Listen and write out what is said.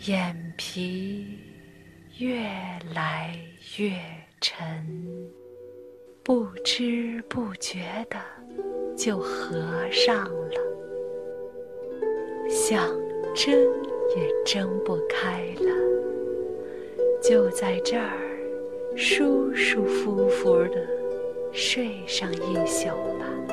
眼皮越来越沉，不知不觉的就合上了，想睁也睁不开了。就在这儿舒舒服服的睡上一宿吧。